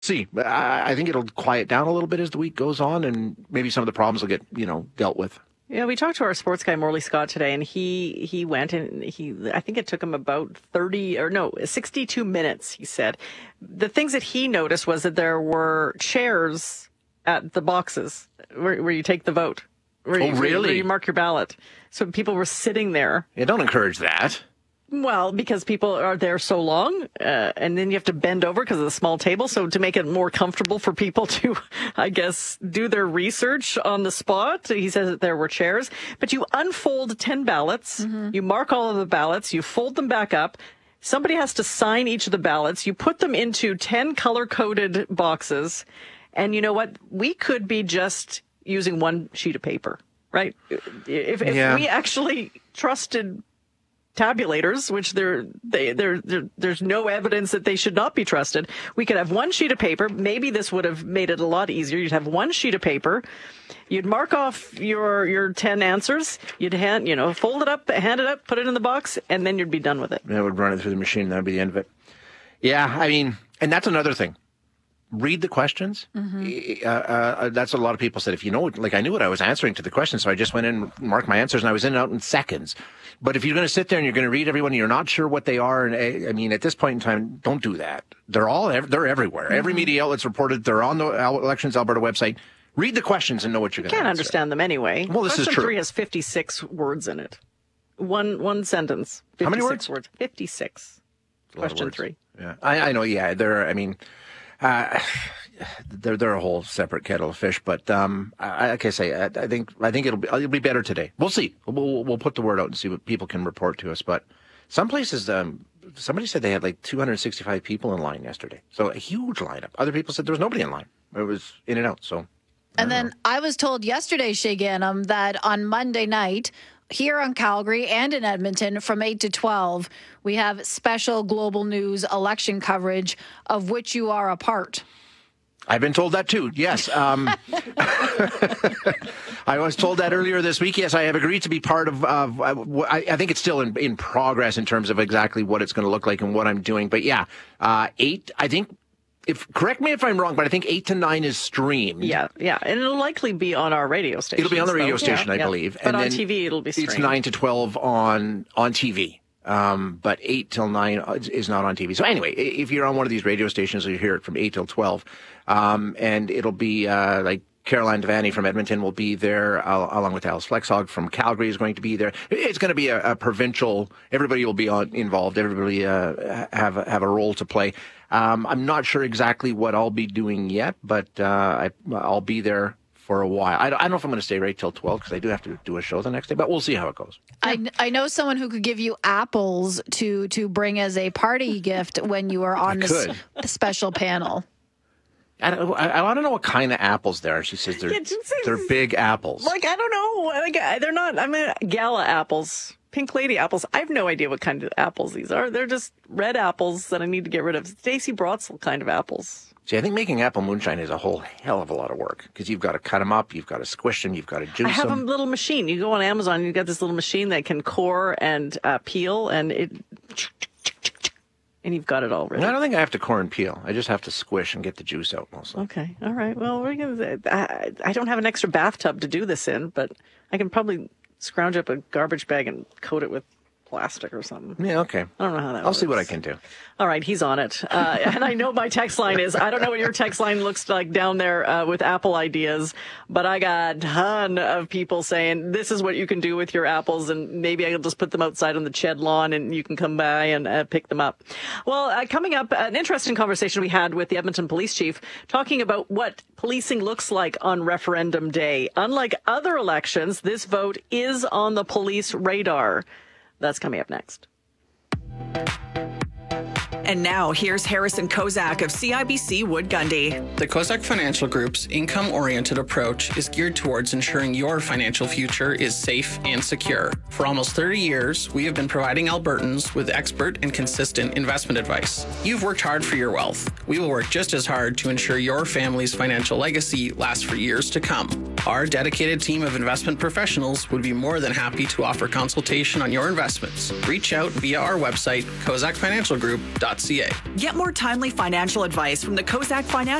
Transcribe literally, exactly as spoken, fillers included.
See, I, I think it'll quiet down a little bit as the week goes on, and maybe some of the problems will get, you know, dealt with. Yeah, we talked to our sports guy, Morley Scott, today, and he he went and he, I think it took him about thirty or no, sixty-two minutes, he said. The things that he noticed was that there were chairs at the boxes where, where you take the vote. Where Oh, you, really? Where you mark your ballot. So people were sitting there. Yeah, don't encourage that. Well, because people are there so long, uh, and then you have to bend over because of the small table. So to make it more comfortable for people to, I guess, do their research on the spot, he says that there were chairs. But you unfold ten ballots, mm-hmm. you mark all of the ballots, you fold them back up. Somebody has to sign each of the ballots. You put them into ten color-coded boxes. And you know what? We could be just using one sheet of paper, right? If, if yeah. we actually trusted tabulators, which they're, they, they're, they're, there's no evidence that they should not be trusted. We could have one sheet of paper. Maybe this would have made it a lot easier. You'd have one sheet of paper. You'd mark off your, your ten answers. You'd hand, you know, fold it up, hand it up, put it in the box, and then you'd be done with it. That would run it through the machine. That would be the end of it. Yeah, I mean, and that's another thing. Read the questions. Mm-hmm. Uh, uh, that's what a lot of people said. If you know, like I knew what I was answering to the question, so I just went in and marked my answers, and I was in and out in seconds. But if you're going to sit there and you're going to read everyone, and you're not sure what they are, and I mean, at this point in time, don't do that. They're all they're everywhere. Mm-hmm. Every media outlet's reported. They're on the Elections Alberta website. Read the questions and know what you're going to. Can't answer. understand them anyway. Well, this Question is true. three has fifty-six words in it. One one sentence. How many words? words? fifty-six. Question words. three. Yeah, I, I know. Yeah, there. I mean. Uh, they're they're a whole separate kettle of fish, but um, I, like I say, I, I think I think it'll be it'll be better today. We'll see. We'll we'll put the word out and see what people can report to us. But some places, um, somebody said they had like two hundred sixty-five people in line yesterday, so a huge lineup. Other people said there was nobody in line; it was in and out. So, and then know. I was told yesterday, Shay Gannam, that on Monday night, here on Calgary and in Edmonton from eight to twelve, we have special Global News election coverage of which you are a part. I've been told that too, yes. Um, I was told that earlier this week. Yes, I have agreed to be part of, of I, I think it's still in, in progress in terms of exactly what it's going to look like and what I'm doing. But yeah, uh, eight, I think, if correct me if I'm wrong, but I think eight to nine is streamed. Yeah, yeah, and it'll likely be on our radio station. It'll be on the radio so, station, yeah, I yeah. believe. But and on then T V, it'll be streamed. It's nine to twelve on on T V. Um, but eight till nine is not on T V. So anyway, if you're on one of these radio stations, you hear it from eight till twelve. Um, and it'll be, uh, like Caroline Devaney from Edmonton will be there, uh, along with Alice Flexhog from Calgary is going to be there. It's going to be a, a provincial, everybody will be on, involved. Everybody, uh, have, a, have a role to play. Um, I'm not sure exactly what I'll be doing yet, but, uh, I, I'll be there for a while. I don't, I don't know if I'm going to stay right till twelve because I do have to do a show the next day, but we'll see how it goes. I, I know someone who could give you apples to to bring as a party gift when you are on this special panel. I, don't, I, I want to know what kind of apples they are. She says they're, Yeah, just- they're big apples. Like, I don't know. Like, they're not, I mean, gala apples, pink lady apples. I have no idea what kind of apples these are. They're just red apples that I need to get rid of. Stacy Brotzel kind of apples. See, I think making apple moonshine is a whole hell of a lot of work because you've got to cut them up, you've got to squish them, you've got to juice them. I have them. A little machine. You go on Amazon, you've got this little machine that can core and uh, peel, and it, and you've got it all ready. I don't think I have to core and peel. I just have to squish and get the juice out mostly. Okay, all right. Well, we're gonna. I, I don't have an extra bathtub to do this in, but I can probably scrounge up a garbage bag and coat it with plastic or something. Yeah, okay. I don't know how that I'll works. see what I can do. All right, he's on it. Uh, and I know my text line is, I don't know what your text line looks like down there uh, with Apple ideas, but I got a ton of people saying, this is what you can do with your apples, and maybe I'll just put them outside on the Ched lawn and you can come by and uh, pick them up. Well, uh, coming up, an interesting conversation we had with the Edmonton Police Chief talking about what policing looks like on referendum day. Unlike other elections, this vote is on the police radar. That's coming up next. And now, here's Harrison Kozak of C I B C Wood Gundy. The Kozak Financial Group's income-oriented approach is geared towards ensuring your financial future is safe and secure. For almost thirty years, we have been providing Albertans with expert and consistent investment advice. You've worked hard for your wealth. We will work just as hard to ensure your family's financial legacy lasts for years to come. Our dedicated team of investment professionals would be more than happy to offer consultation on your investments. Reach out via our website, kozak financial group dot c a. Get more timely financial advice from the Kozak Financial